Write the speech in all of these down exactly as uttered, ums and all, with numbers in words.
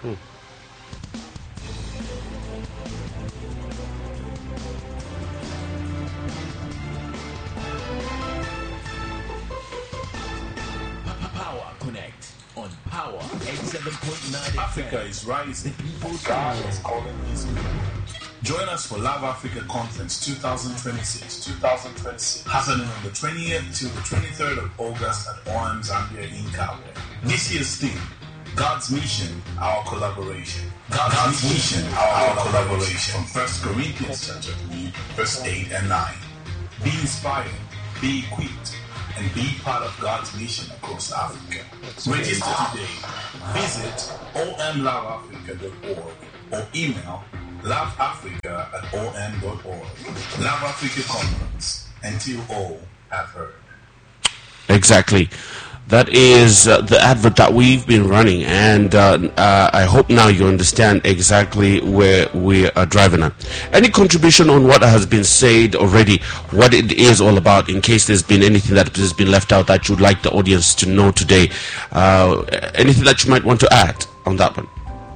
Hmm. Power Connect on Power eighty-seven point nine. Africa is rising. God is calling his people. Join us for Love Africa Conference twenty twenty-six. twenty twenty-six happening on the twentieth till the twenty-third of August at O M Zambia in Kabwe. This year's theme: God's mission, our collaboration. God's, God's mission, our, our collaboration. From First Corinthians chapter three, verse eight and nine. Be inspired, be equipped, and be part of God's mission across Africa. Register today. Visit o m love africa dot org or email loveafrica at o m dot org. Love Africa Conference, until all have heard. Exactly. That is uh, the advert that we've been running, and uh, uh, I hope now you understand exactly where we are driving at. Any contribution on what has been said already, what it is all about, in case there's been anything that has been left out that you'd like the audience to know today? Uh, anything that you might want to add on that one?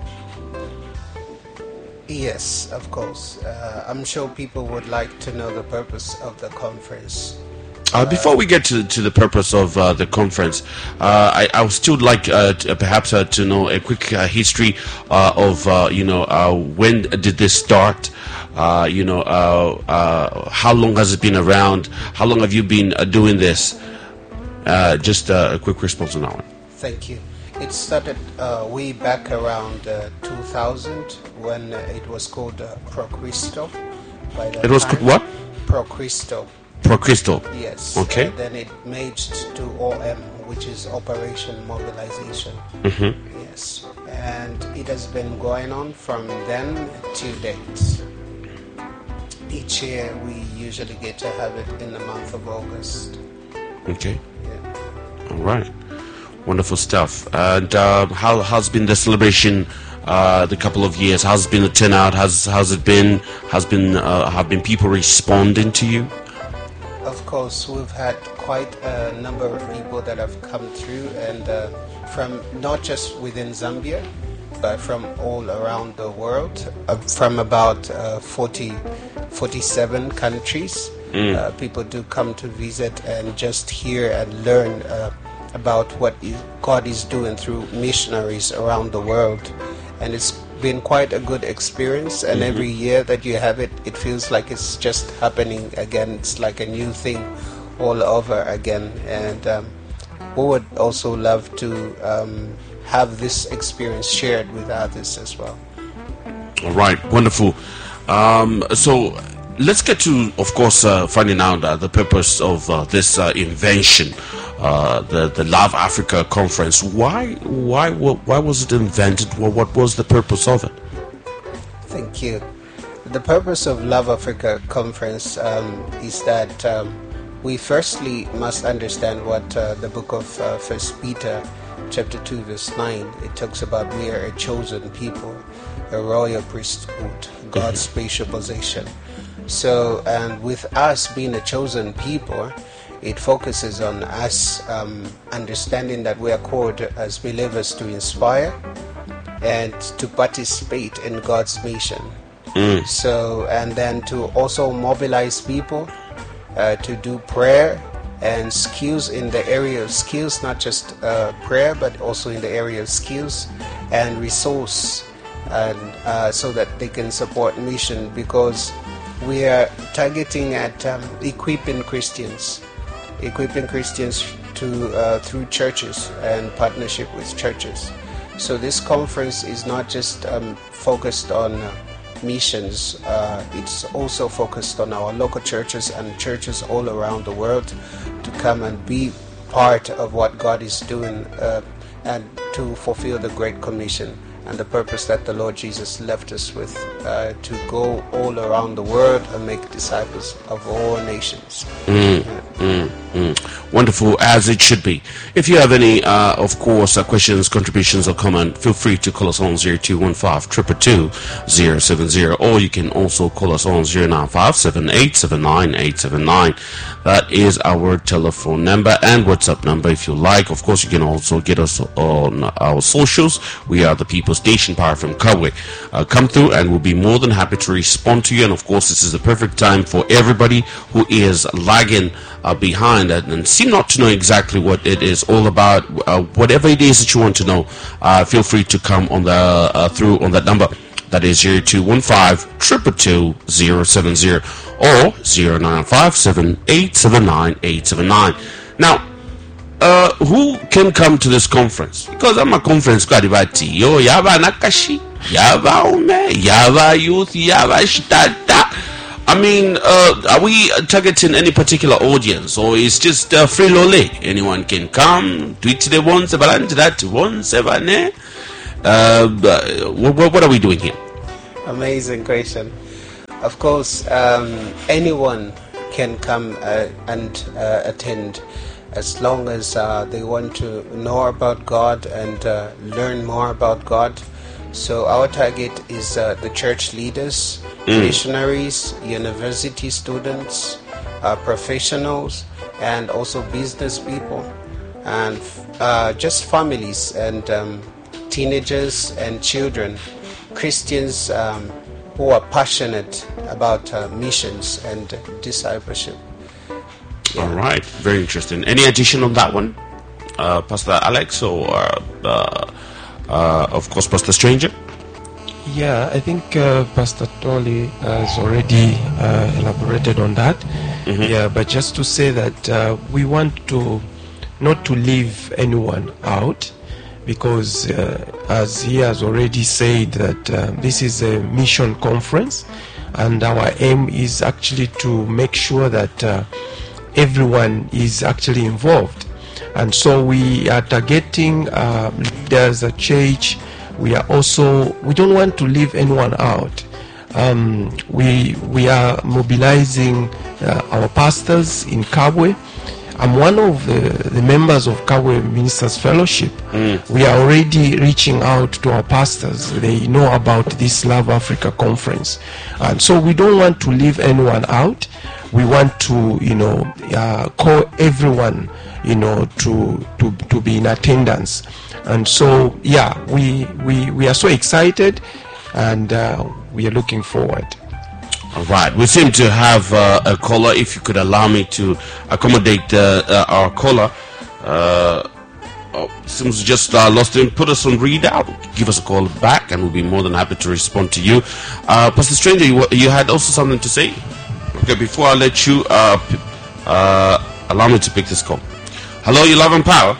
Yes, of course. Uh, I'm sure people would like to know the purpose of the conference. Uh, before we get to, to the purpose of uh, the conference, uh, I, I would still like uh, to, uh, perhaps uh, to know a quick uh, history uh, of, uh, you know, uh, when did this start? Uh, you know, uh, uh, how long has it been around? How long have you been uh, doing this? Uh, just uh, a quick response on that one. Thank you. It started uh, way back around uh, two thousand when uh, it was called uh, Pro Cristo. By it was called what? Pro Cristo. Pro Cristo. Yes. Okay. And then it merged to O M, which is Operation Mobilization. Mm-hmm. Yes. And it has been going on from then to date. Each year we usually get to have it in the month of August. Okay. Yeah. All right. Wonderful stuff. And uh, how has been the celebration? Uh, the couple of years. How's been the turnout? Has has it been? Has been? Uh, have been people responding to you? Of course, we've had quite a number of people that have come through, and uh, from not just within Zambia, but from all around the world, uh, from about uh, forty, forty-seven countries. Mm. Uh, people do come to visit and just hear and learn uh, about what is, God is doing through missionaries around the world. And it's been quite a good experience, and mm-hmm. every year that you have it, it feels like it's just happening again. It's like a new thing all over again, and um, we would also love to um, have this experience shared with others as well. All right, wonderful. Um, so let's get to, of course, uh, finding out uh, the purpose of uh, this uh, invention. Uh, the the Love Africa Conference. Why why why was it invented? Well, what was the purpose of it? Thank you. The purpose of Love Africa Conference um, is that um, we firstly must understand what uh, the book of uh, First Peter, chapter two, verse nine. It talks about we are a chosen people, a royal priesthood, God's mm-hmm. special possession. So, and with us being a chosen people, it focuses on us um, understanding that we are called as believers to inspire and to participate in God's mission. Mm. So, and then to also mobilize people uh, to do prayer and skills in the area of skills, not just uh, prayer, but also in the area of skills and resource, and uh, so that they can support mission, because we are targeting at um, equipping Christians. equipping Christians to uh, through churches and partnership with churches. So this conference is not just um, focused on uh, missions, uh, it's also focused on our local churches and churches all around the world to come and be part of what God is doing uh, and to fulfill the Great Commission and the purpose that the Lord Jesus left us with, uh, to go all around the world and make disciples of all nations. Mm, mm, mm. Wonderful, as it should be. If you have any, uh, of course, uh, questions, contributions, or comment, feel free to call us on zero two one five, two two two, zero seven zero, or you can also call us on zero nine five, seven eight seven nine, eight seven nine. That is our telephone number and WhatsApp number if you like. Of course, you can also get us on our socials. We are the People Station, Power F M Kabwe. Uh, come through and we'll be more than happy to respond to you. And of course, this is the perfect time for everybody who is lagging uh, behind and, and seem not to know exactly what it is all about. Uh, whatever it is that you want to know, uh, feel free to come on the uh, through on that number. That is zero two one five, two two two, zero seven zero or zero nine five seven, eight seven nine, eight seven nine. Now, uh, who can come to this conference? Because I'm a conference kadibati. Yo, yaba nakashi, yaba ume, yaba youth, yaba shtata. I mean, uh, are we targeting any particular audience, or is just uh, free lole? Anyone can come. Tweet the ones, that once, ever ne. Uh, what, what are we doing here? Amazing question. Of course, um, anyone can come uh, and uh, attend as long as uh, they want to know about God and uh, learn more about God. So our target is uh, the church leaders, mm. missionaries, university students, uh, professionals, and also business people, and uh, just families and um, teenagers and children, Christians um, who are passionate about uh, missions and discipleship. Yeah. All right, very interesting. Any addition on that one, uh, Pastor Alex, or uh, uh, uh, of course Pastor Stranger? Yeah, I think uh, Pastor Tolly has already uh, elaborated on that. Mm-hmm. Yeah, but just to say that uh, we want to not to leave anyone out, because uh, as he has already said that uh, this is a mission conference, and our aim is actually to make sure that uh, everyone is actually involved. And so we are targeting uh, leaders at church. We are also, we don't want to leave anyone out. Um, we we are mobilizing uh, our pastors in Kabwe. I'm one of the, the members of Kabwe Ministers Fellowship. Mm. We are already reaching out to our pastors. They know about this Love Africa conference. And so we don't want to leave anyone out. We want to, you know, uh, call everyone, you know, to, to, to be in attendance. And so, yeah, we, we, we are so excited, and uh, we are looking forward. All right, we seem to have uh, a caller. If you could allow me to accommodate uh, uh, our caller. Uh, oh, seems just uh, lost him. Put us on read out. Give us a call back, and we'll be more than happy to respond to you. Uh, Pastor Stranger, you, you had also something to say? Okay, before I let you, uh, uh, allow me to pick this call. Hello, you Love and Power.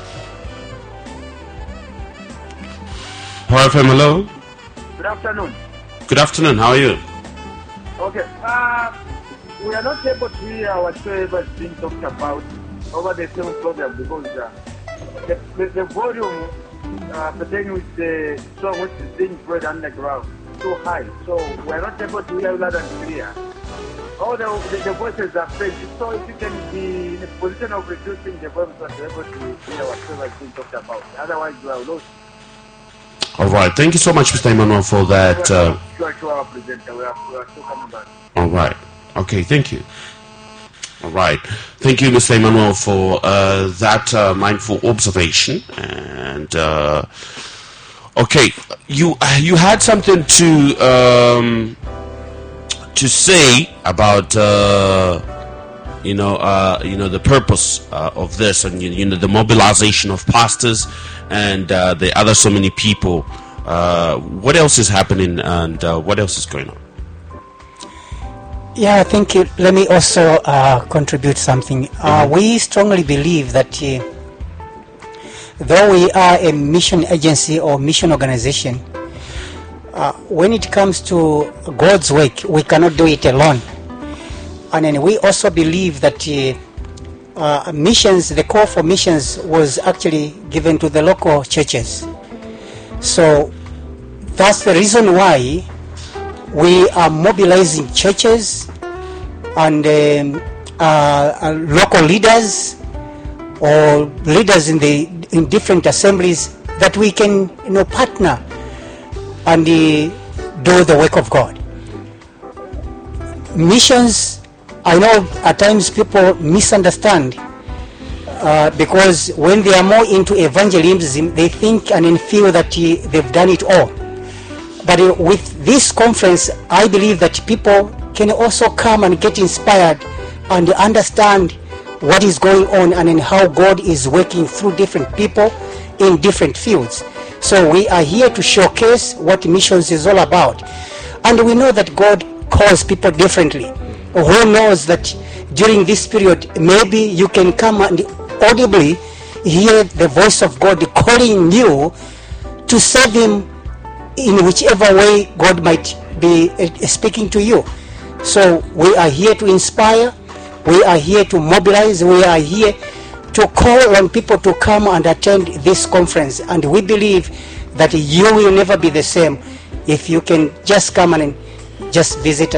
Power F M, hello. Good afternoon. Good afternoon. How are you? Okay. Uh, we are not able to hear whatsoever is being talked about over the same program, because uh, the, the, the volume uh, pertaining with the song which is being played underground is so high. So we are not able to hear loud and clear. All the, the, the voices are fake. So if you can be in a position of reducing the volume so that you're able to hear whatsoever is being talked about. Otherwise, you are lost. All right. Thank you so much, Mister Emmanuel, for that. Uh, all right. Okay. Thank you. All right. Thank you, Mister Emmanuel, for uh, that uh, mindful observation. And uh, okay, you you had something to um, to say about uh, you know uh, you know the purpose uh, of this, and you, you know the mobilization of pastors and uh, the other so many people. Uh, what else is happening, and uh, what else is going on? Yeah, thank you. Let me also uh, contribute something. Uh, mm-hmm. We strongly believe that uh, though we are a mission agency or mission organization, uh, when it comes to God's work, we cannot do it alone. And then we also believe that uh, uh, missions, the call for missions was actually given to the local churches. So that's the reason why we are mobilizing churches and um, uh, uh, local leaders or leaders in the in different assemblies, that we can, you know, partner and uh, do the work of God. Missions I know at times people misunderstand uh, because when they are more into evangelism, they think and then feel that uh, they've done it all. But uh, with this conference, I believe that people can also come and get inspired and understand what is going on and then how God is working through different people in different fields. So we are here to showcase what missions is all about. And we know that God calls people differently. Who knows that during this period, maybe you can come and audibly hear the voice of God calling you to serve Him in whichever way God might be uh, speaking to you. So we are here to inspire, we are here to mobilize, we are here to call on people to come and attend this conference. And we believe that you will never be the same if you can just come and just visit us.